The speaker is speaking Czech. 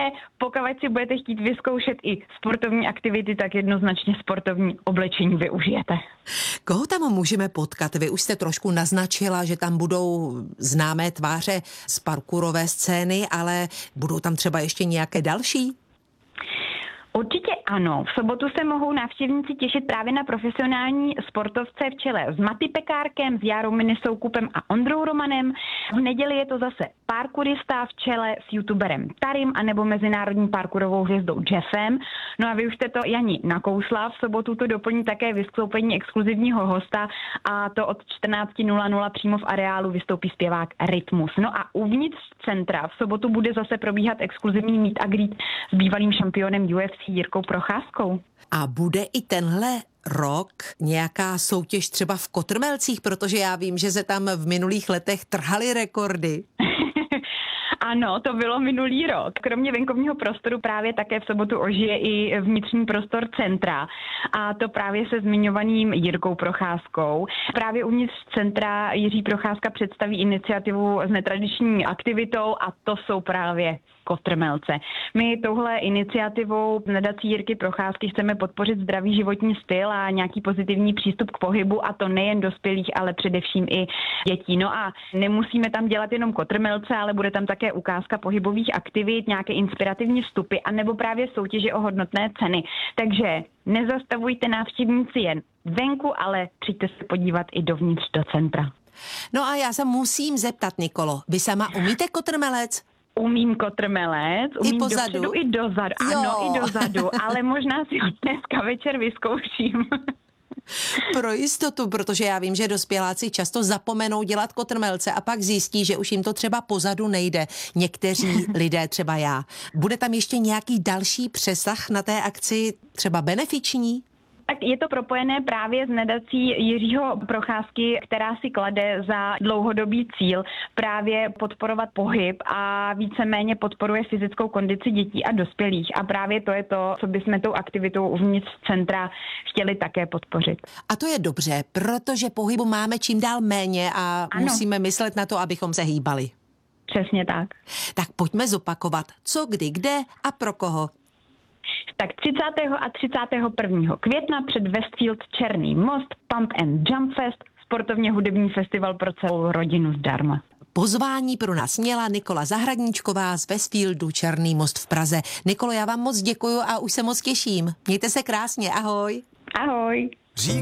pokud si budete chtít vyzkoušet i sportovní aktivity, tak jednoznačně sportovní oblečení využijete. Koho tam můžeme potkat? Vy už jste trošku naznačila, že tam budou známé tváře z parkourové scény, ale budou tam třeba ještě nějaké další? Určitě ano. V sobotu se mohou návštěvníci těšit právě na profesionální sportovce v čele s Maty Pekárkem, s Járou Minisou-Kupem a Ondrou Romanem. V neděli je to zase parkourista v čele s youtuberem Tarim anebo mezinárodní parkourovou hvězdou Jeffem. No a vy už jste to, Jani, nakousla. V sobotu to doplní také vystoupení exkluzivního hosta a to od 14:00 přímo v areálu vystoupí zpěvák Rytmus. No a uvnitř centra v sobotu bude zase probíhat exkluzivní meet a greet s bývalým šampionem UFC Jirkou Procházkou. A bude i tenhle rok nějaká soutěž třeba v Kotrmelcích, protože já vím, že se tam v minulých letech trhaly rekordy. Ano, to bylo minulý rok. Kromě venkovního prostoru právě také v sobotu ožije i vnitřní prostor centra. A to právě se zmiňovaným Jirkou Procházkou. Právě uvnitř centra Jiří Procházka představí iniciativu s netradiční aktivitou a to jsou právě Kotrmelce. My touhle iniciativou nadací Jirky Procházky chceme podpořit zdravý životní styl a nějaký pozitivní přístup k pohybu, a to nejen dospělých, ale především i dětí. No a nemusíme tam dělat jenom Kotrmelce, ale bude tam také ukázka pohybových aktivit, nějaké inspirativní vstupy anebo právě soutěže o hodnotné ceny. Takže nezastavujte návštěvníci jen venku, ale přijďte se podívat i dovnitř do centra. No a já se musím zeptat, Nikolo, vy sama umíte kotrmelec? Umím kotrmelec, umím dopředu i dozadu. Jo. Ano, i dozadu, ale možná si ho dneska večer vyzkouším. Pro jistotu, protože já vím, že dospěláci často zapomenou dělat kotrmelce a pak zjistí, že už jim to třeba pozadu nejde. Někteří lidé, třeba já. Bude tam ještě nějaký další přesah na té akci, třeba benefiční? Tak je to propojené právě s nadací Jiřího Procházky, která si klade za dlouhodobý cíl právě podporovat pohyb a víceméně podporuje fyzickou kondici dětí a dospělých. A právě to je to, co bychom tou aktivitou uvnitř centra chtěli také podpořit. A to je dobře, protože pohybu máme čím dál méně a musíme myslet na to, abychom se hýbali. Přesně tak. Tak pojďme zopakovat, co, kdy, kde a pro koho. Tak 30. a 31. května před Westfield Černý most, Pump and Jump Fest, sportovně hudební festival pro celou rodinu zdarma. Pozvání pro nás měla Nikola Zahradníčková z Westfieldu Černý most v Praze. Nikolo, já vám moc děkuju a už se moc těším. Mějte se krásně, ahoj. Ahoj.